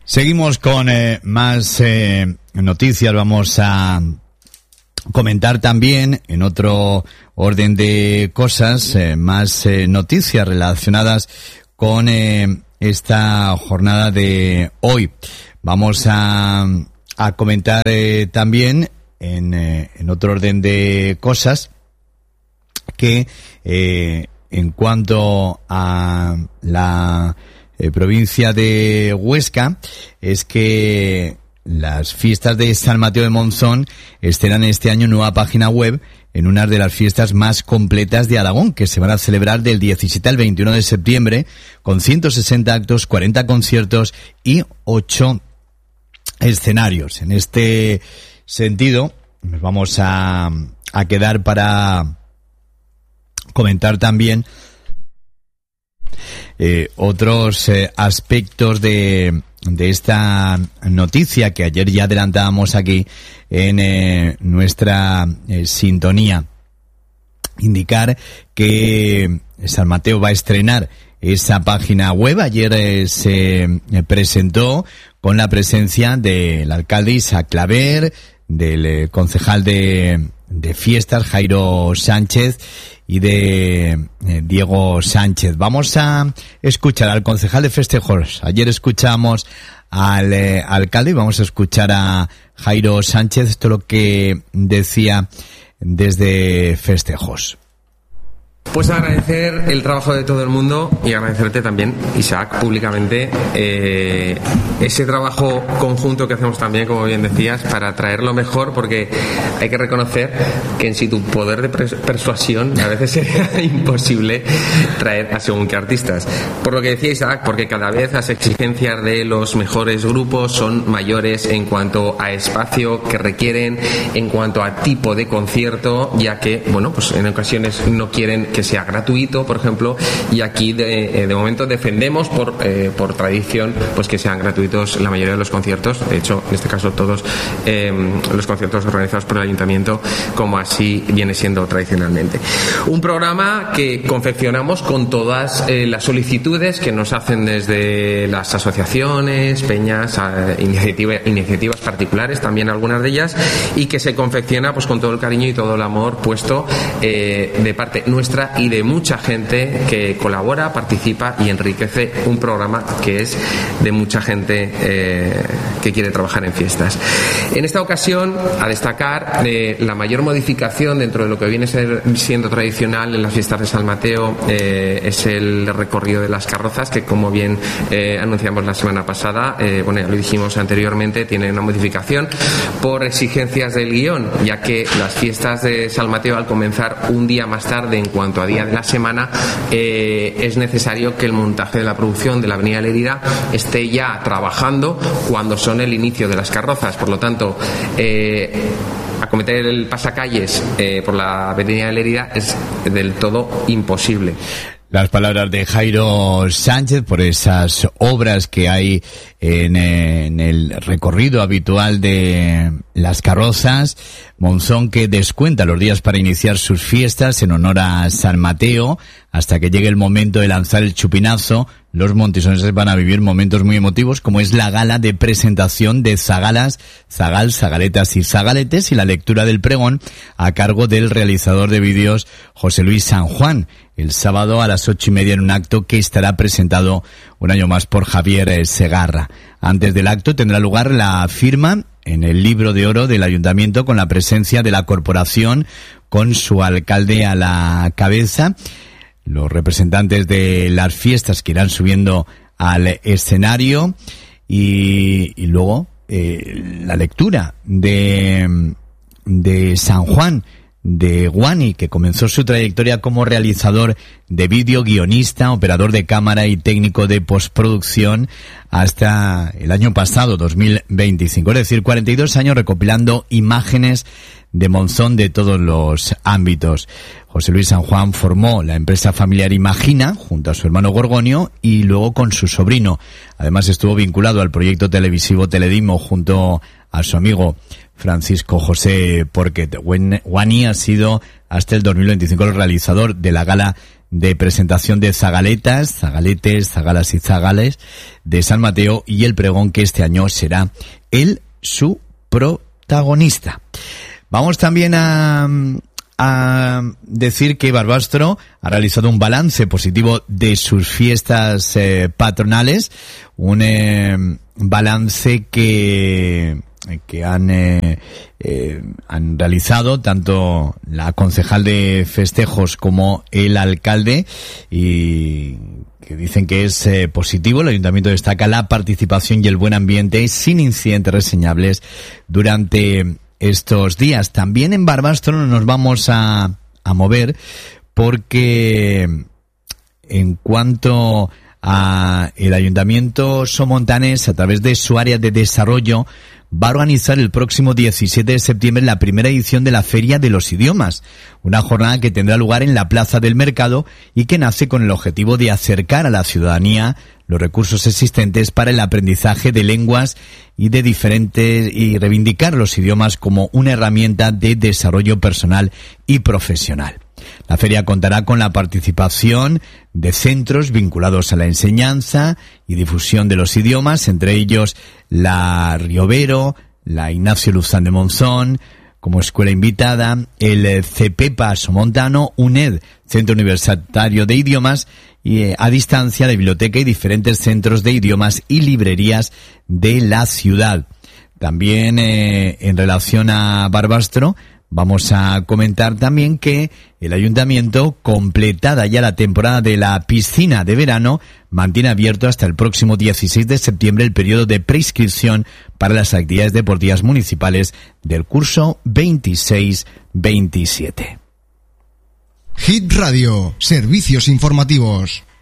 Seguimos con más noticias. Vamos a comentar también, en otro orden de cosas, más noticias relacionadas con esta jornada de hoy. Vamos a comentar también, en otro orden de cosas, que en cuanto a la provincia de Huesca, es que las fiestas de San Mateo de Monzón estrenan este año nueva página web en una de las fiestas más completas de Aragón, que se van a celebrar del 17 al 21 de septiembre, con 160 actos, 40 conciertos y 8 escenarios. En este sentido, nos vamos a quedar para comentar también otros aspectos de esta noticia que ayer ya adelantábamos aquí en nuestra sintonía. Indicar que San Mateo va a estrenar esa página web. Ayer se presentó con la presencia del alcalde Isaac Claver, del concejal de fiestas Jairo Sánchez y de Diego Sánchez. Vamos a escuchar al concejal de festejos. Ayer escuchamos al alcalde y vamos a escuchar a Jairo Sánchez. Esto es lo que decía desde festejos. Pues agradecer el trabajo de todo el mundo y agradecerte también, Isaac, públicamente ese trabajo conjunto que hacemos también, como bien decías, para traer lo mejor, porque hay que reconocer que en sí tu poder de persuasión a veces sería imposible traer a según qué artistas. Por lo que decía Isaac, porque cada vez las exigencias de los mejores grupos son mayores en cuanto a espacio que requieren, en cuanto a tipo de concierto, ya que, bueno, pues en ocasiones no quieren que sea gratuito, por ejemplo, y aquí de momento defendemos por tradición pues que sean gratuitos la mayoría de los conciertos. De hecho, en este caso todos los conciertos organizados por el ayuntamiento, como así viene siendo tradicionalmente. Un programa que confeccionamos con todas las solicitudes que nos hacen desde las asociaciones, peñas, iniciativas particulares, también algunas de ellas, y que se confecciona pues con todo el cariño y todo el amor puesto de parte nuestra y de mucha gente que colabora, participa y enriquece un programa que es de mucha gente que quiere trabajar en fiestas. En esta ocasión, a destacar la mayor modificación dentro de lo que viene siendo tradicional en las fiestas de San Mateo es el recorrido de las carrozas, que como bien anunciamos la semana pasada, bueno, ya lo dijimos anteriormente, tiene una modificación por exigencias del guión, ya que las fiestas de San Mateo, al comenzar un día más tarde en cuanto a día de la semana, es necesario que el montaje de la producción de la Avenida Lerida esté ya trabajando cuando son el inicio de las carrozas. Por lo tanto, acometer el pasacalles por la Avenida Lerida es del todo imposible. Las palabras de Jairo Sánchez por esas obras que hay en el recorrido habitual de las carrozas. Monzón, que descuenta los días para iniciar sus fiestas en honor a San Mateo. Hasta que llegue el momento de lanzar el chupinazo, los montisoneses van a vivir momentos muy emotivos, como es la gala de presentación de zagalas, zagaletas y zagaletes, y la lectura del pregón a cargo del realizador de vídeos José Luis San Juan, el sábado a las 8:30 en un acto que estará presentado un año más por Javier Segarra. Antes del acto tendrá lugar la firma en el libro de oro del ayuntamiento, con la presencia de la corporación, con su alcalde a la cabeza, los representantes de las fiestas que irán subiendo al escenario y luego la lectura de San Juan, de Guani, que comenzó su trayectoria como realizador de vídeo, guionista, operador de cámara y técnico de postproducción hasta el año pasado, 2025. Es decir, 42 años recopilando imágenes de Monzón de todos los ámbitos. José Luis San Juan formó la empresa familiar Imagina junto a su hermano Gorgonio y luego con su sobrino. Además estuvo vinculado al proyecto televisivo Teledimo junto a su amigo Francisco José Porquet. Guani ha sido hasta el 2025 el realizador de la gala de presentación de zagaletas, zagaletes, zagalas y zagales de San Mateo, y el pregón que este año será su protagonista. Vamos también a decir que Barbastro ha realizado un balance positivo de sus fiestas patronales, un balance que han realizado tanto la concejal de festejos como el alcalde, y que dicen que es positivo. El ayuntamiento destaca la participación y el buen ambiente sin incidentes reseñables durante estos días. También en Barbastro nos vamos a mover, porque en cuanto a el ayuntamiento somontanés, a través de su área de desarrollo, va a organizar el próximo 17 de septiembre la primera edición de la Feria de los Idiomas, una jornada que tendrá lugar en la Plaza del Mercado y que nace con el objetivo de acercar a la ciudadanía los recursos existentes para el aprendizaje de lenguas y reivindicar los idiomas como una herramienta de desarrollo personal y profesional. La feria contará con la participación de centros vinculados a la enseñanza y difusión de los idiomas, entre ellos la Riovero, la Ignacio Luzán de Monzón, como escuela invitada, el CEPEPA Somontano, UNED, Centro Universitario de Idiomas, y a distancia de biblioteca y diferentes centros de idiomas y librerías de la ciudad. También en relación a Barbastro, vamos a comentar también que el ayuntamiento, completada ya la temporada de la piscina de verano, mantiene abierto hasta el próximo 16 de septiembre el periodo de preinscripción para las actividades deportivas municipales del curso 26-27. Hit Radio, servicios informativos.